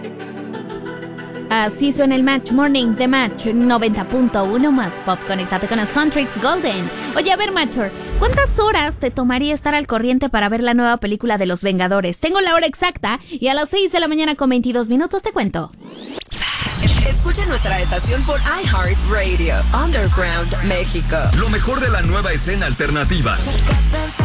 Así suena el Match Morning de Match 90.1 más pop. Conéctate con los Contrix Golden. Oye, a ver, Matcher, ¿cuántas horas te tomaría estar al corriente para ver la nueva película de Los Vengadores? Tengo la hora exacta y a las 6 de la mañana con 22 minutos te cuento. Escucha nuestra estación por iHeartRadio, Underground México. Lo mejor de la nueva escena alternativa.